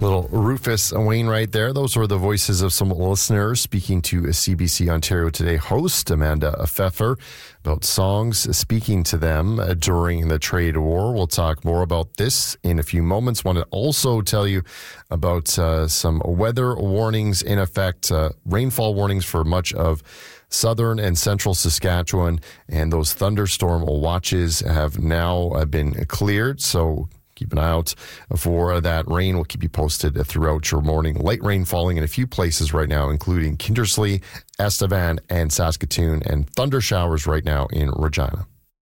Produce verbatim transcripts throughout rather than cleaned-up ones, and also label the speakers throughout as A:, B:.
A: Little Rufus Wainwright there. Those were the voices of some listeners speaking to C B C Ontario Today host Amanda Pfeffer about songs speaking to them during the trade war. We'll talk more about this in a few moments. Want to also tell you about uh, some weather warnings in effect, uh, rainfall warnings for much of southern and central Saskatchewan, and those thunderstorm watches have now been cleared. So keep an eye out for that rain. We'll keep you posted throughout your morning. Light rain falling in a few places right now, including Kindersley, Estevan, and Saskatoon, and thunder showers right now in Regina.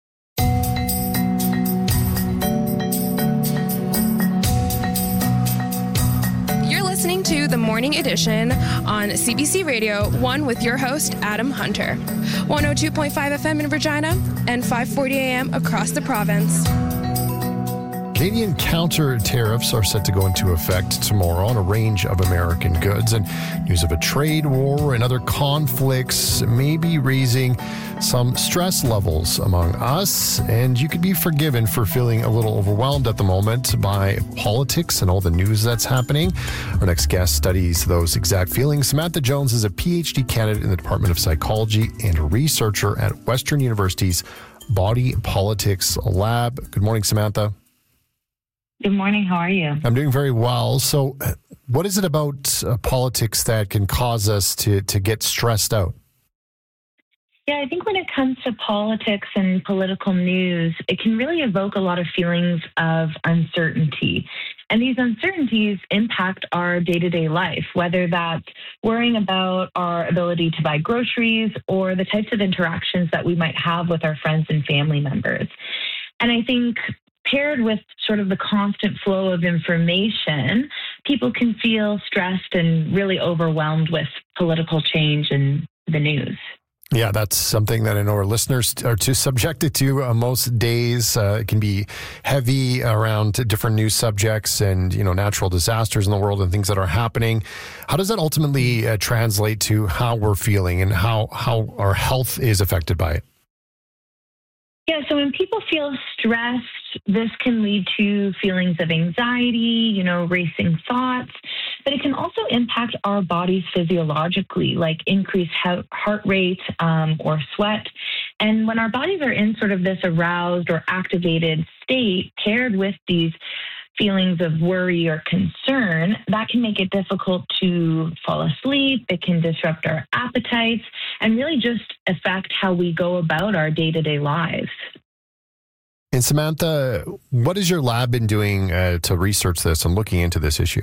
B: You're listening to the Morning Edition on C B C Radio one with your host, Adam Hunter. one oh two point five F M in Regina and five forty A M across the province.
A: Canadian counter tariffs are set to go into effect tomorrow on a range of American goods, and news of a trade war and other conflicts may be raising some stress levels among us, and you could be forgiven for feeling a little overwhelmed at the moment by politics and all the news that's happening. Our next guest studies those exact feelings. Samantha Jones is a P H D candidate in the Department of Psychology and a researcher at Western University's Body Politics Lab. Good morning, Samantha.
C: Good morning. How are you?
A: I'm doing very well. So what is it about uh, politics that can cause us to, to get stressed out?
C: Yeah, I think when it comes to politics and political news, it can really evoke a lot of feelings of uncertainty. And these uncertainties impact our day-to-day life, whether that's worrying about our ability to buy groceries or the types of interactions that we might have with our friends and family members. And I think paired with sort of the constant flow of information, people can feel stressed and really overwhelmed with political change and the news.
A: Yeah, that's something that I know our listeners are too subjected to uh, most days. Uh, it can be heavy around different news subjects and, you know, natural disasters in the world and things that are happening. How does that ultimately uh, translate to how we're feeling and how, how our health is affected by it?
C: Yeah, so when people feel stressed, this can lead to feelings of anxiety, you know, racing thoughts, but it can also impact our bodies physiologically, like increased heart rate um, or sweat. And when our bodies are in sort of this aroused or activated state, paired with these feelings of worry or concern, that can make it difficult to fall asleep. It can disrupt our appetites and really just affect how we go about our day-to-day lives.
A: And Samantha, what has your lab been doing uh, to research this and looking into this issue?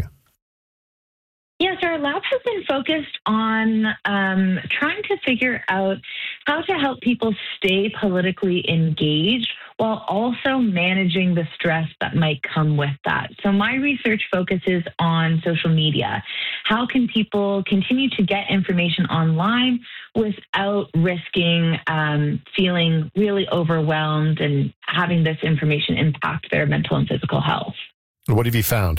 C: Yes, our lab has been focused on um, trying to figure out how to help people stay politically engaged while also managing the stress that might come with that. So my research focuses on social media. How can people continue to get information online without risking um, feeling really overwhelmed and having this information impact their mental and physical health?
A: What have you found?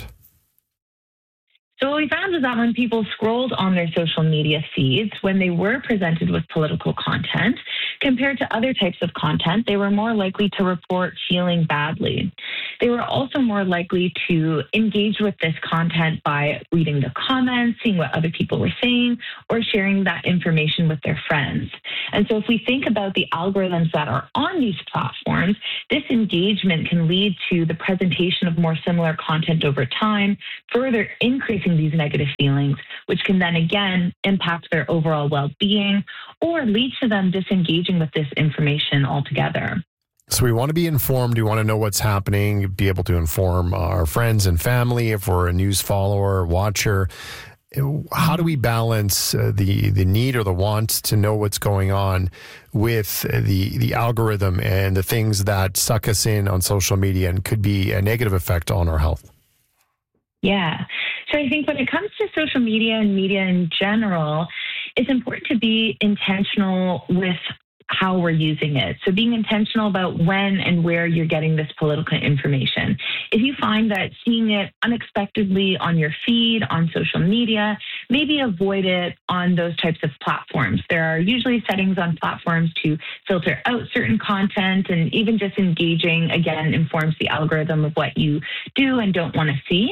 C: So what we found is that when people scrolled on their social media feeds, when they were presented with political content, compared to other types of content, they were more likely to report feeling badly. They were also more likely to engage with this content by reading the comments, seeing what other people were saying, or sharing that information with their friends. And so if we think about the algorithms that are on these platforms, this engagement can lead to the presentation of more similar content over time, further increasing these negative feelings, which can then again impact their overall well-being or lead to them disengaging with this information altogether.
A: So we want to be informed. We want to know what's happening, be able to inform our friends and family if we're a news follower or watcher. How do we balance uh, the the need or the want to know what's going on with the the algorithm and the things that suck us in on social media and could be a negative effect on our health?
C: Yeah. So I think when it comes to social media and media in general, it's important to be intentional with how we're using it. So being intentional about when and where you're getting this political information. If you find that seeing it unexpectedly on your feed, on social media, maybe avoid it on those types of platforms. There are usually settings on platforms to filter out certain content, and even just engaging, again, informs the algorithm of what you do and don't want to see.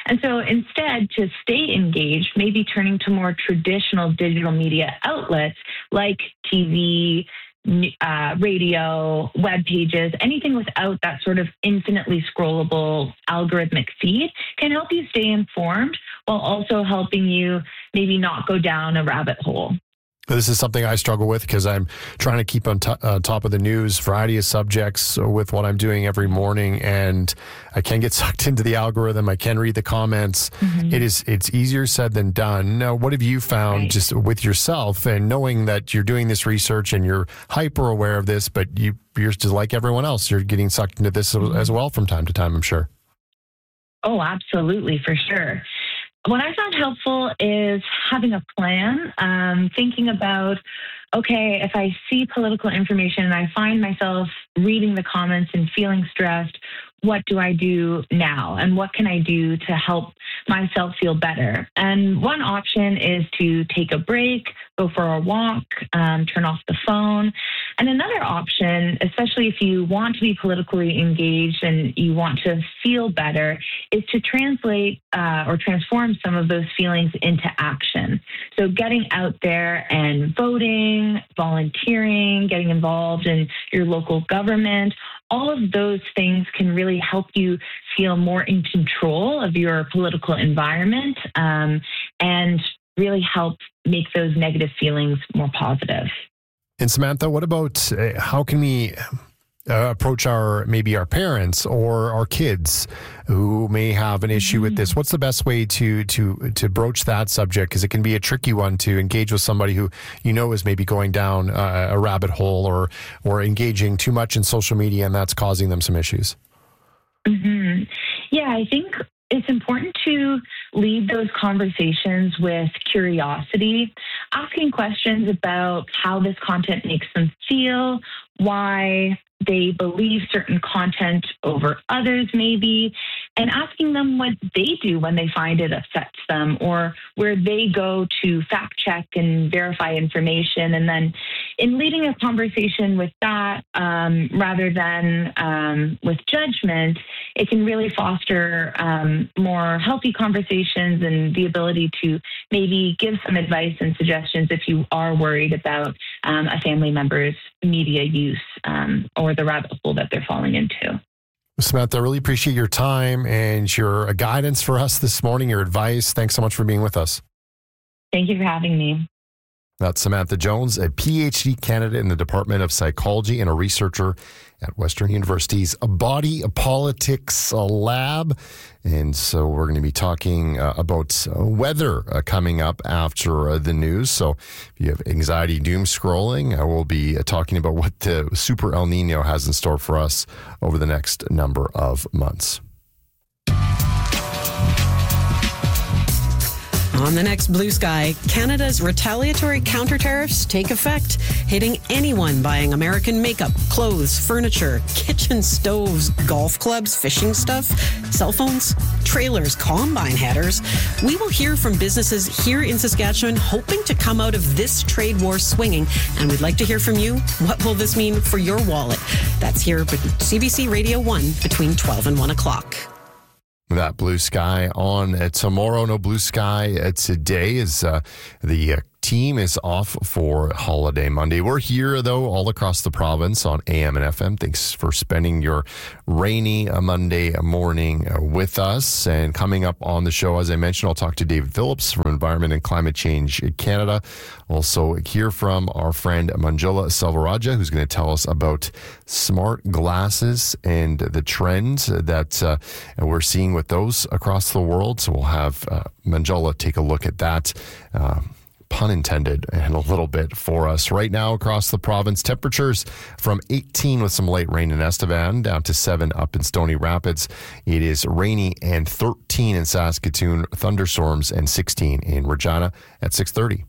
C: And so instead, to stay engaged, maybe turning to more traditional digital media outlets like T V, Uh, radio, web pages, anything without that sort of infinitely scrollable algorithmic feed can help you stay informed while also helping you maybe not go down a rabbit hole.
A: This is something I struggle with because I'm trying to keep on t- uh, top of the news, variety of subjects with what I'm doing every morning, and I can get sucked into the algorithm. I can read the comments. Mm-hmm. It is it's easier said than done. Now, what have you found right. just with yourself and knowing that you're doing this research and you're hyper aware of this, but you, you're just like everyone else, you're getting sucked into this mm-hmm. as well from time to time, I'm sure.
C: Oh, absolutely, for sure. What I found helpful is having a plan, um, thinking about, okay, if I see political information and I find myself reading the comments and feeling stressed, what do I do now? And what can I do to help myself feel better? And one option is to take a break, go for a walk, um, turn off the phone. And another option, especially if you want to be politically engaged and you want to feel better, is to translate uh, or transform some of those feelings into action. So getting out there and voting, volunteering, getting involved in your local government, all of those things can really help you feel more in control of your political environment um, and really help make those negative feelings more positive.
A: And Samantha, what about uh, how can we uh, approach our maybe our parents or our kids who may have an issue mm-hmm. with this? What's the best way to to to broach that subject? Because it can be a tricky one to engage with somebody who you know is maybe going down uh, a rabbit hole or or engaging too much in social media, and that's causing them some issues.
C: Mm-hmm. Yeah, I think it's important to lead those conversations with curiosity, asking questions about how this content makes them feel, why they believe certain content over others maybe, and asking them what they do when they find it upsets them or where they go to fact check and verify information. And then in leading a conversation with that, um, rather than um, with judgment, it can really foster um, more healthy conversations and the ability to maybe give some advice and suggestions if you are worried about um, a family member's media use um, or the rabbit hole that they're falling into.
A: Samantha, I really appreciate your time and your guidance for us this morning, your advice. Thanks so much for being with us.
C: Thank you for having me.
A: That's Samantha Jones, a P H D candidate in the Department of Psychology and a researcher at Western University's Body Politics Lab. And so we're going to be talking uh, about uh, weather uh, coming up after uh, the news. So if you have anxiety doom scrolling, uh, we'll be uh, talking about what the Super El Nino has in store for us over the next number of months.
D: On the next Blue Sky, Canada's retaliatory counter tariffs take effect, hitting anyone buying American makeup, clothes, furniture, kitchen stoves, golf clubs, fishing stuff, cell phones, trailers, combine headers. We will hear from businesses here in Saskatchewan hoping to come out of this trade war swinging, and we'd like to hear from you. What will this mean for your wallet? That's here with C B C Radio one between twelve and one o'clock.
A: That blue sky on uh, tomorrow. No blue sky uh, today as uh, the uh, team is off for Holiday Monday. We're here, though, all across the province on A M and F M. Thanks for spending your rainy uh, Monday morning uh, with us. And coming up on the show, as I mentioned, I'll talk to David Phillips from Environment and Climate Change Canada. Also hear from our friend Manjula Selvarajah, who's going to tell us about smart glasses and the trends that uh, we're seeing with those across the world. So we'll have uh, Manjula take a look at that. Uh, pun intended, and a little bit for us. Right now across the province, temperatures from eighteen with some light rain in Estevan down to seven up in Stony Rapids. It is rainy and thirteen in Saskatoon, thunderstorms and sixteen in Regina at six thirty.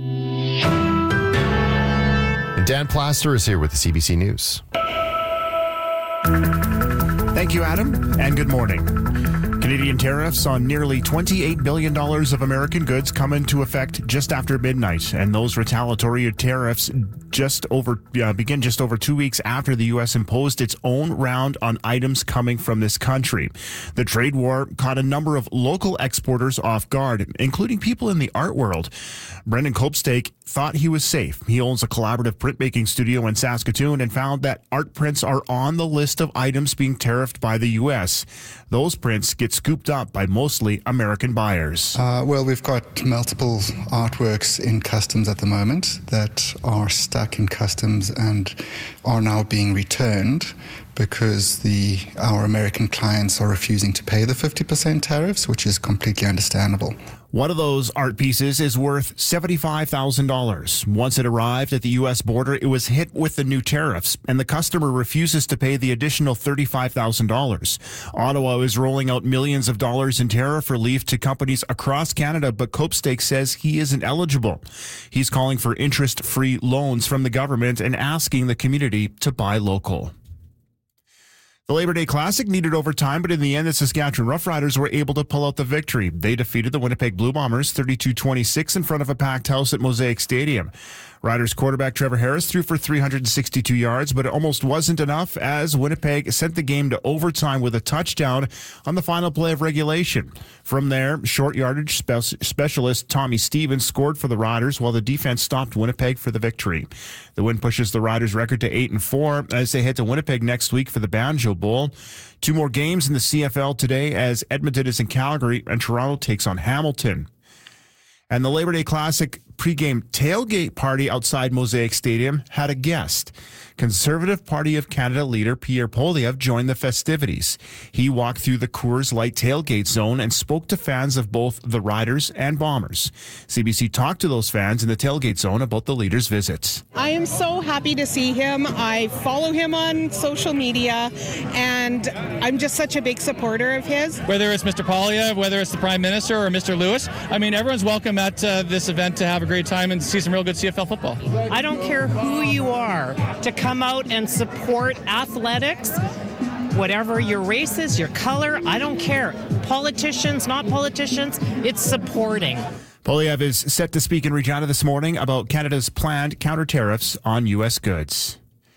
A: And Dan Plaster is here with the C B C News.
E: Thank you, Adam, and good morning. Canadian tariffs on nearly twenty-eight billion dollars of American goods come into effect just after midnight, and those retaliatory tariffs just over uh, begin just over two weeks after the U S imposed its own round on items coming from this country. The trade war caught a number of local exporters off guard, including people in the art world. Brendan Copestake thought he was safe. He owns a collaborative printmaking studio in Saskatoon and found that art prints are on the list of items being tariffed by the U S. Those prints get scooped up by mostly American buyers.
F: Uh, well, we've got multiple artworks in customs at the moment that are stuck in customs and are now being returned because the our American clients are refusing to pay the fifty percent tariffs, which is completely understandable.
E: One of those art pieces is worth seventy-five thousand dollars. Once it arrived at the U S border, it was hit with the new tariffs, and the customer refuses to pay the additional thirty-five thousand dollars. Ottawa is rolling out millions of dollars in tariff relief to companies across Canada, but Copestake says he isn't eligible. He's calling for interest-free loans from the government and asking the community to buy local. The Labor Day Classic needed overtime, but in the end, the Saskatchewan Roughriders were able to pull out the victory. They defeated the Winnipeg Blue Bombers thirty-two twenty-six in front of a packed house at Mosaic Stadium. Riders quarterback Trevor Harris threw for three hundred sixty-two yards, but it almost wasn't enough as Winnipeg sent the game to overtime with a touchdown on the final play of regulation. From there, short yardage spe- specialist Tommy Stevens scored for the Riders while the defense stopped Winnipeg for the victory. The win pushes the Riders' record to eight and four as they head to Winnipeg next week for the Banjo Bowl. Two more games in the C F L today as Edmonton is in Calgary and Toronto takes on Hamilton. And the Labor Day Classic pregame tailgate party outside Mosaic Stadium had a guest. Conservative Party of Canada leader Pierre Poilievre joined the festivities. He walked through the Coors Light tailgate zone and spoke to fans of both the Riders and Bombers. C B C talked to those fans in the tailgate zone about the leader's visits.
G: I am so happy to see him. I follow him on social media, and I'm just such a big supporter of his.
H: Whether it's Mister Poilievre, whether it's the Prime Minister or Mister Lewis, I mean, everyone's welcome at uh, this event to have a great time and see some real good C F L football.
I: I don't care who you are, to come out and support athletics, whatever your race is, your color, I don't care. Politicians, not politicians, it's supporting.
E: Poilievre is set to speak in Regina this morning about Canada's planned counter tariffs on U S goods.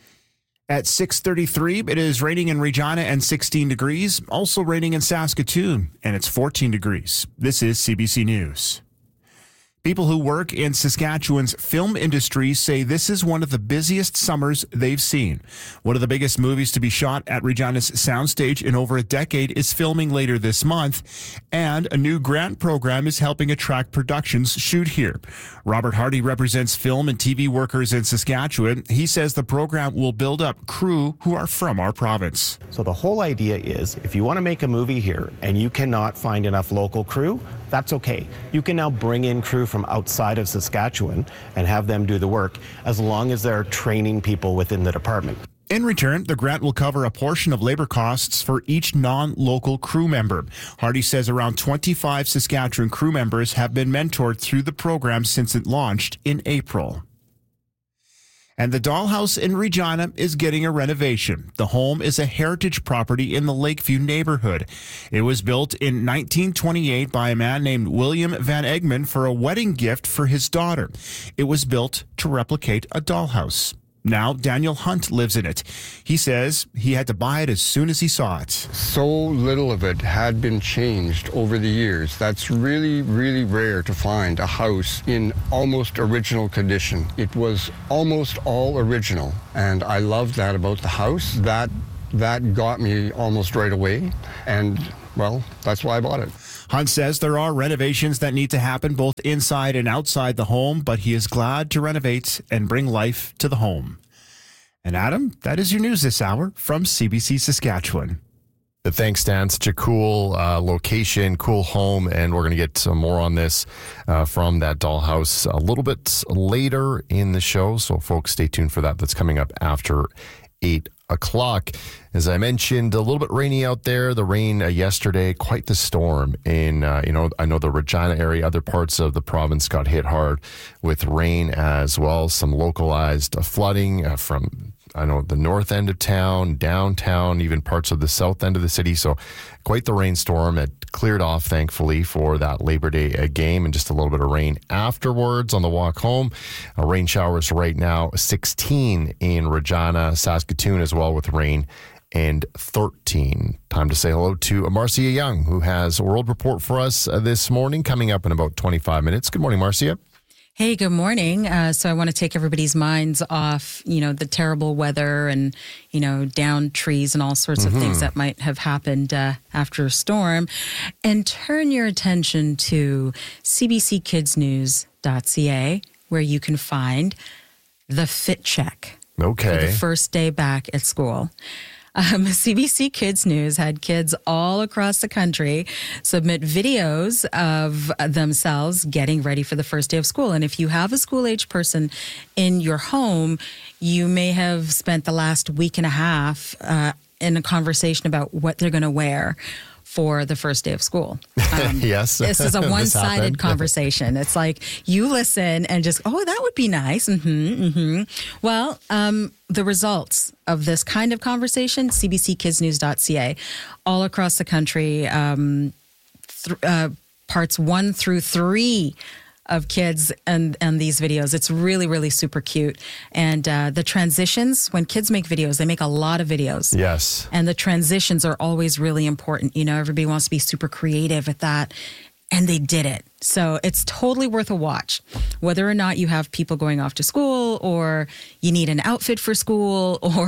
E: At six thirty-three, it is raining in Regina and sixteen degrees. Also raining in Saskatoon, and it's fourteen degrees. This is C B C News. People who work in Saskatchewan's film industry say this is one of the busiest summers they've seen. One of the biggest movies to be shot at Regina's soundstage in over a decade is filming later this month, and a new grant program is helping attract productions shoot here. Robert Hardy represents film and T V workers in Saskatchewan. He says the program will build up crew who are from our province.
J: So the whole idea is if you want to make a movie here and you cannot find enough local crew, that's okay. You can now bring in crew from outside of Saskatchewan and have them do the work as long as they're training people within the department.
E: In return, the grant will cover a portion of labor costs for each non-local crew member. Hardy says around twenty-five Saskatchewan crew members have been mentored through the program since it launched in April. And the Dollhouse in Regina is getting a renovation. The home is a heritage property in the Lakeview neighborhood. It was built in nineteen twenty-eight by a man named William Van Egmond for a wedding gift for his daughter. It was built to replicate a dollhouse. Now Daniel Hunt lives in it. He says he had to buy it as soon as he saw it.
K: So little of it had been changed over the years. That's really, really rare to find a house in almost original condition. It was almost all original, and I loved that about the house. That, that got me almost right away, and, well, that's why I bought it.
E: Hunt says there are renovations that need to happen both inside and outside the home, but he is glad to renovate and bring life to the home. And Adam, that is your news this hour from C B C Saskatchewan.
A: Thanks, Dan. Such a cool uh, location, cool home, and we're going to get some more on this uh, from that dollhouse a little bit later in the show, so folks stay tuned for that. That's coming up after eight o'clock. As I mentioned, a little bit rainy out there. The rain uh, yesterday, quite the storm in, uh, you know, I know the Regina area, other parts of the province got hit hard with rain as well. Some localized uh, flooding uh, from I know the north end of town, downtown, even parts of the south end of the city. So quite the rainstorm. It cleared off, thankfully, for that Labor Day game, and just a little bit of rain afterwards on the walk home. Uh, rain showers right now, sixteen in Regina, Saskatoon as well with rain, and thirteen. Time to say hello to Marcia Young, who has a World Report for us uh, this morning, coming up in about twenty-five minutes. Good morning, Marcia.
L: Hey, good morning. Uh, so I want to take everybody's minds off, you know, the terrible weather and, you know, downed trees and all sorts mm-hmm. of things that might have happened uh, after a storm, and turn your attention to c b c kids news dot c a, where you can find the Fit Check
A: okay.
L: for the first day back at school. Um, C B C Kids News had kids all across the country submit videos of themselves getting ready for the first day of school. And if you have a school-age person in your home, you may have spent the last week and a half uh, in a conversation about what they're going to wear for the first day of school. Um,
A: yes.
L: This is a one-sided conversation. It's like you listen and just, oh, that would be nice. Mm-hmm, mm-hmm. Well, um, the results of this kind of conversation, c b c kids news dot c a, all across the country, um, th- uh, parts one through three of kids and, and these videos. It's really, really super cute. And uh, the transitions, when kids make videos, they make a lot of videos.
A: Yes.
L: And the transitions are always really important. You know, everybody wants to be super creative at that. And they did it. So it's totally worth a watch. Whether or not you have people going off to school, or you need an outfit for school, or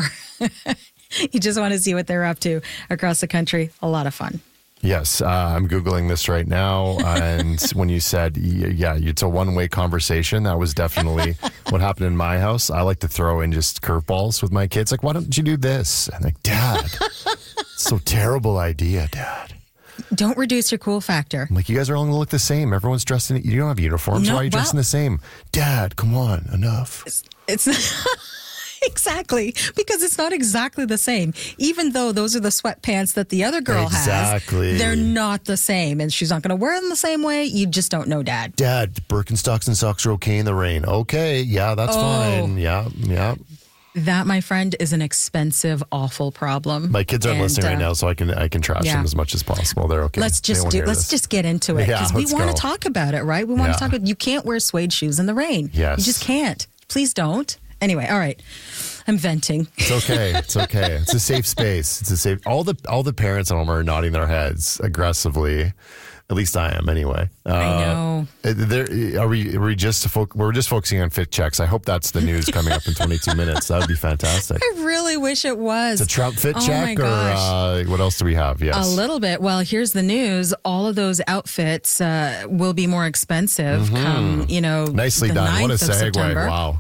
L: you just want to see what they're up to across the country. A lot of fun.
A: Yes, uh, I'm Googling this right now. And when you said, yeah, it's a one-way conversation, that was definitely what happened in my house. I like to throw in just curveballs with my kids. Like, why don't you do this? And like, Dad, so terrible idea, Dad.
L: Don't reduce your cool factor.
A: I'm like, you guys are all going to look the same. Everyone's dressed in, you don't have uniforms.
L: No,
A: Why are you
L: well,
A: dressing the same? Dad, come on, enough.
L: It's, it's exactly, because it's not exactly the same. Even though those are the sweatpants that the other girl
A: exactly.
L: has, they're not the same. And she's not going to wear them the same way. You just don't know, Dad.
A: Dad, Birkenstocks and socks are okay in the rain. Okay, yeah, that's
L: oh.
A: fine. Yeah, yeah.
L: That, my friend, is an expensive, awful problem.
A: My kids aren't and, listening uh, right now, so I can I can trash yeah. them as much as possible. They're okay.
L: Let's just do. Let's this. just get into it, because yeah, we want to talk about it, right? We want yeah. to talk about. You can't wear suede shoes in the rain.
A: Yes,
L: you just can't. Please don't. Anyway, all right. I'm venting.
A: It's okay. It's okay. It's a safe space. It's a safe. All the all the parents at home are nodding their heads aggressively. At least I am, anyway. Uh,
L: I know.
A: There, are we? Are we just fo- we're just focusing on fit checks. I hope that's the news coming up in twenty-two minutes. That would be fantastic.
L: I really wish it was.
A: It's a Trump fit
L: oh
A: check, or uh, what else do we have? Yes,
L: a little bit. Well, here's the news: all of those outfits uh, will be more expensive. Mm-hmm. Come, you know,
A: nicely done. What a segue! Wow,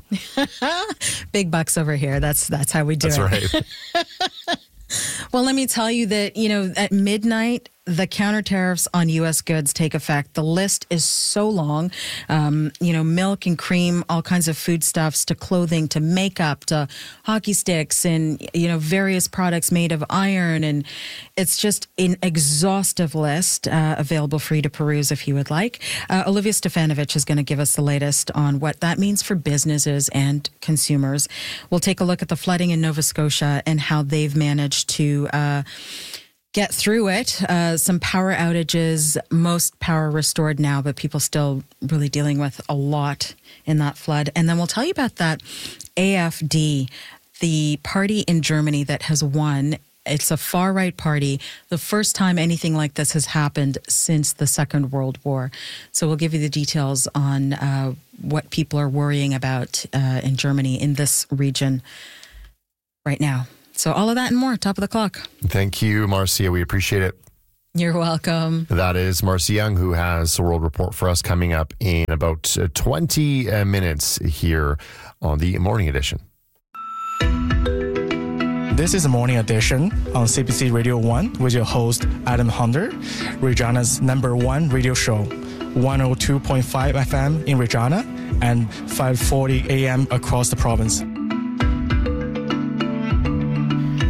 L: big bucks over here. That's that's how we do
A: that's
L: it. That's right. Well, let me tell you that, you know, at midnight, the counter tariffs on U S goods take effect. The list is so long, um, you know, milk and cream, all kinds of foodstuffs, to clothing, to makeup, to hockey sticks, and, you know, various products made of iron. And it's just an exhaustive list uh, available for you to peruse if you would like. Uh, Olivia Stefanovich is going to give us the latest on what that means for businesses and consumers. We'll take a look at the flooding in Nova Scotia and how they've managed to uh, get through it. Uh, some power outages, most power restored now, but people still really dealing with a lot in that flood. And then we'll tell you about that A F D, the party in Germany that has won. It's a far-right party. The first time anything like this has happened since the Second World War. So we'll give you the details on uh, what people are worrying about uh, in Germany, in this region right now. So all of that and more, top of the clock.
A: Thank you, Marcia. We appreciate it.
L: You're welcome.
A: That is Marcia Young, who has a World Report for us coming up in about twenty minutes here on the Morning Edition.
M: This is the Morning Edition on C B C Radio one with your host, Adam Hunter, Regina's number one radio show, one oh two point five F M in Regina and five forty A M across the province.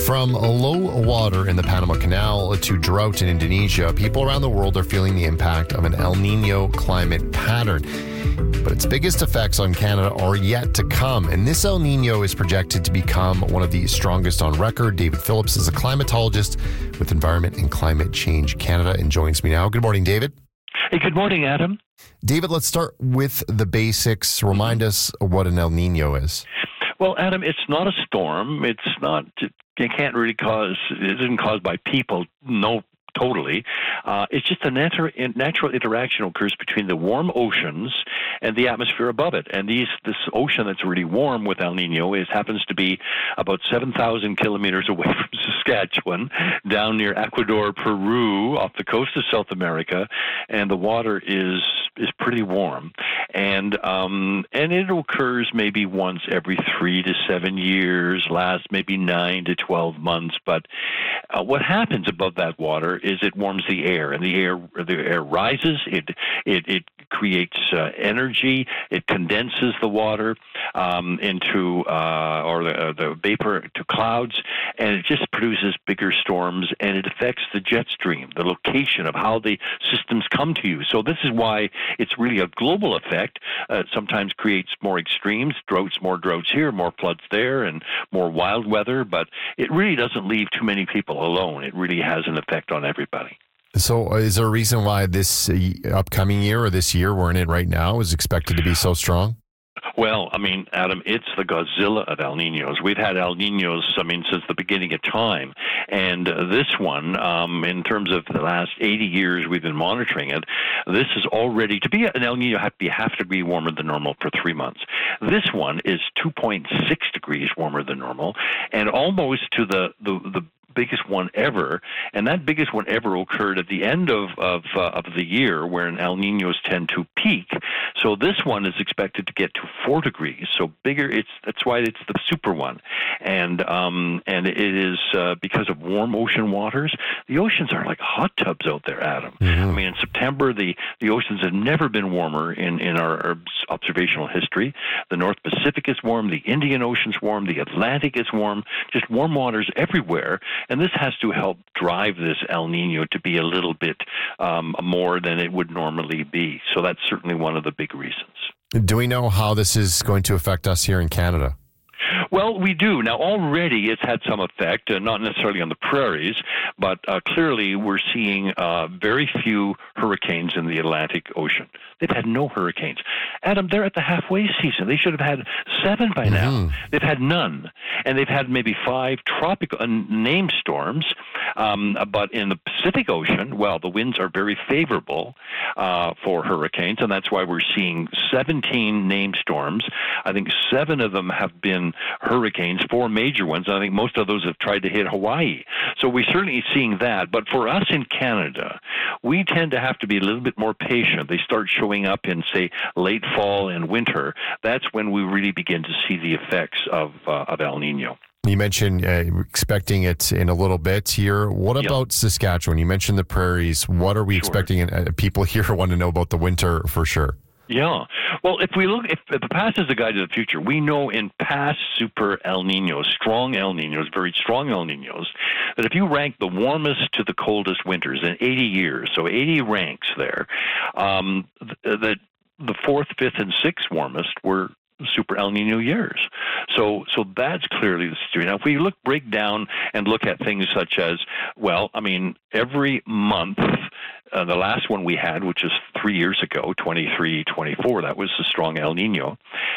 A: From low water in the Panama Canal to drought in Indonesia, people around the world are feeling the impact of an El Nino climate pattern. But its biggest effects on Canada are yet to come, and this El Nino is projected to become one of the strongest on record. David Phillips is a climatologist with Environment and Climate Change Canada and joins me now. Good morning, David.
N: Hey, good morning, Adam.
A: David, let's start with the basics. Remind us what an El Nino is.
N: Well, Adam, it's not a storm. It's not, it can't really cause, it isn't caused by people, no, totally. Uh, it's just a natu- natural interaction occurs between the warm oceans and the atmosphere above it. And these, this ocean that's really warm with El Nino is happens to be about seven thousand kilometers away from Saskatchewan, down near Ecuador, Peru, off the coast of South America, and the water is is pretty warm. And um, and it occurs maybe once every three to seven years, lasts maybe nine to twelve months. But uh, what happens above that water is it warms the air, and the air the air rises. It it it creates uh, energy. It condenses the water um, into uh, or the, uh, the vapor to clouds, and it just produces bigger storms. And it affects the jet stream, the location of how the systems come to you. So this is why it's really a global effect. Uh, sometimes creates more extremes, droughts, more droughts here, more floods there, and more wild weather. But it really doesn't leave too many people alone. It really has an effect on everybody.
A: So is there a reason why this upcoming year or this year we're in it right now is expected to be so strong?
N: Well, I mean, Adam, it's the Godzilla of El Ninos. We've had El Ninos, I mean, since the beginning of time. And uh, this one, um, in terms of the last eighty years we've been monitoring it, this is already, to be an El Nino, have to be half a degree warmer than normal for three months. This one is two point six degrees warmer than normal, and almost to the, the, the biggest one ever, and that biggest one ever occurred at the end of of, uh, of the year, where El Ninos tend to peak. So this one is expected to get to four degrees, so bigger. It's that's why it's the super one, and um, and it is uh, because of warm ocean waters. The oceans are like hot tubs out there, Adam. Mm-hmm. I mean, in September, the the oceans have never been warmer in in our, our observational history. The North Pacific is warm, the Indian Ocean's warm, the Atlantic is warm. Just warm waters everywhere. And this has to help drive this El Nino to be a little bit um, more than it would normally be. So that's certainly one of the big reasons.
A: Do we know how this is going to affect us here in Canada?
N: Well, we do. Now, already it's had some effect, uh, not necessarily on the prairies, but uh, clearly we're seeing uh, very few hurricanes in the Atlantic Ocean. They've had no hurricanes. Adam, they're at the halfway season. They should have had seven by now. Mm-hmm. They've had none. And they've had maybe five tropical uh, named storms. Um, but in the Pacific Ocean, well, the winds are very favorable uh, for hurricanes, and that's why we're seeing seventeen named storms. I think seven of them have been hurricanes, four major ones. I think most of those have tried to hit Hawaii. So we're certainly seeing that. But for us in Canada, we tend to have to be a little bit more patient. They start showing up in, say, late fall and winter. That's when we really begin to see the effects of, uh, of El Nino.
A: You mentioned uh, expecting it in a little bit here. What yep. about Saskatchewan? You mentioned the prairies. What are we sure. expecting? Uh, people here want to know about the winter for sure.
N: Yeah. Well, if we look, if, if the past is a guide to the future, we know in past super El Ninos, strong El Ninos, very strong El Ninos, that if you rank the warmest to the coldest winters in eighty years, so eighty ranks there, um, the, the fourth, fifth, and sixth warmest were super El Nino years. So so that's clearly the story. Now, if we look, break down and look at things such as, well, I mean, every month, uh, the last one we had, which is three years ago, twenty-three, twenty-four, that was the strong El Nino.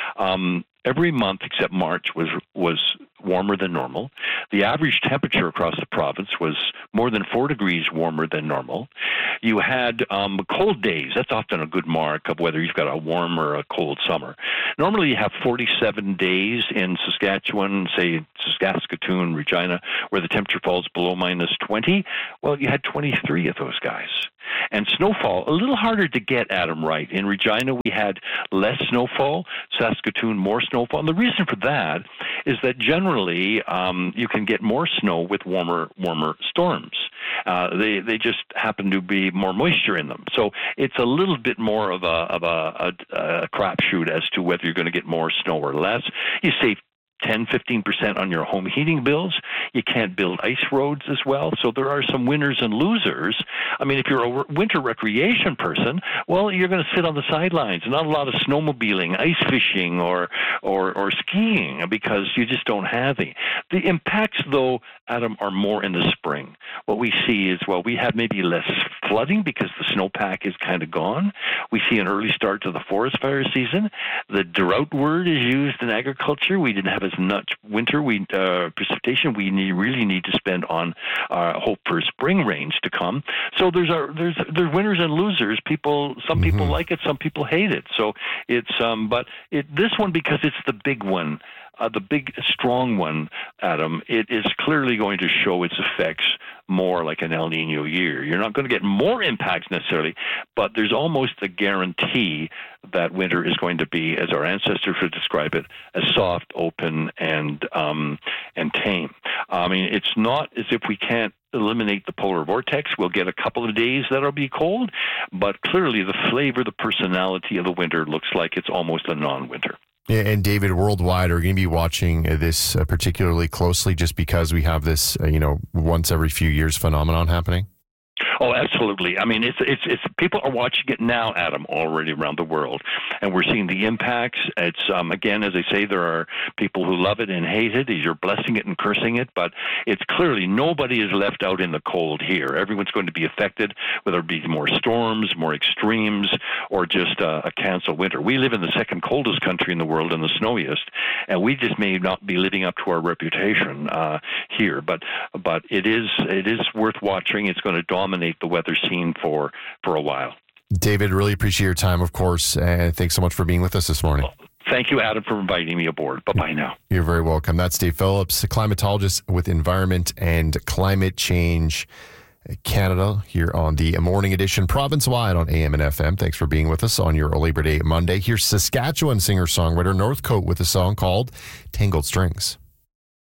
N: Um, every month except March was was warmer than normal. The average temperature across the province was more than four degrees warmer than normal. You had um, cold days. That's often a good mark of whether you've got a warm or a cold summer. Normally you have forty-seven days in Saskatchewan, say Saskatoon, Regina, where the temperature falls below minus twenty. Well, you had twenty-three of those guys. And snowfall, a little harder to get, Adam, right. In Regina, we had less snowfall. Saskatoon, more snowfall. And the reason for that is that generally um, you can get more snow with warmer, warmer storms. Uh, they they just happen to be more moisture in them. So it's a little bit more of a of a, a, a crapshoot as to whether you're going to get more snow or less. You save ten, fifteen percent on your home heating bills. You can't build ice roads as well. So there are some winners and losers. I mean, if you're a winter recreation person, well, you're going to sit on the sidelines. Not a lot of snowmobiling, ice fishing, or or, or skiing because you just don't have the. The impacts, though, Adam, are more in the spring. What we see is, well, we have maybe less flooding because the snowpack is kind of gone. We see an early start to the forest fire season. The drought word is used in agriculture. We didn't have as much winter we uh, precipitation we need, really need to spend on uh, hope for spring rains to come. So there's a, there's there's winners and losers. People, some mm-hmm. people like it, some people hate it. So it's um, but it this one, because it's the big one. Uh, the big, strong one, Adam, it is clearly going to show its effects more like an El Nino year. You're not going to get more impacts necessarily, but there's almost a guarantee that winter is going to be, as our ancestors would describe it, as soft, open, and um, and tame. I mean, it's not as if we can't eliminate the polar vortex. We'll get a couple of days that'll be cold, but clearly the flavor, the personality of the winter looks like it's almost a non-winter.
A: Yeah, and David, worldwide, are going to be watching this uh, particularly closely just because we have this, uh, you know, once every few years phenomenon happening?
N: Oh, absolutely. I mean, it's it's it's people are watching it now, Adam, already around the world, and we're seeing the impacts. It's um, again, as I say, there are people who love it and hate it. You're blessing it and cursing it, but it's clearly nobody is left out in the cold here. Everyone's going to be affected, whether it be more storms, more extremes, or just uh, a canceled winter. We live in the second coldest country in the world and the snowiest, and we just may not be living up to our reputation uh, here. But but it is it is worth watching. It's going to dominate the weather scene for, for a while.
A: David, really appreciate your time, of course, and thanks so much for being with us this morning.
N: Well, thank you, Adam, for inviting me aboard. Bye-bye now.
A: You're very welcome. That's Dave Phillips, a climatologist with Environment and Climate Change Canada, here on the Morning Edition, province-wide on A M and F M. Thanks for being with us on your Labor Day Monday. Here's Saskatchewan singer-songwriter Northcote with a song called Tangled Strings.